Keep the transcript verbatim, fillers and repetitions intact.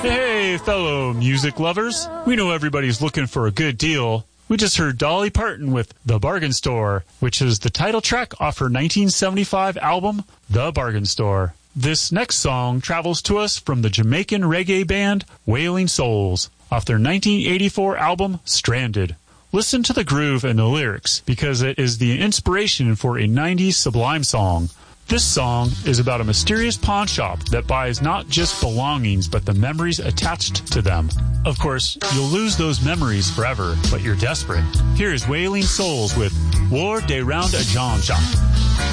Hey, fellow music lovers. We know everybody's looking for a good deal. We just heard Dolly Parton with The Bargain Store, which is the title track off her nineteen seventy-five album, The Bargain Store. This next song travels to us from the Jamaican reggae band Wailing Souls, off their nineteen eighty-four album, Stranded. Listen to the groove and the lyrics, because it is the inspiration for a nineties Sublime song. This song is about a mysterious pawn shop that buys not just belongings, but the memories attached to them. Of course, you'll lose those memories forever, but you're desperate. Here is Wailing Souls with War de Round a John Shop.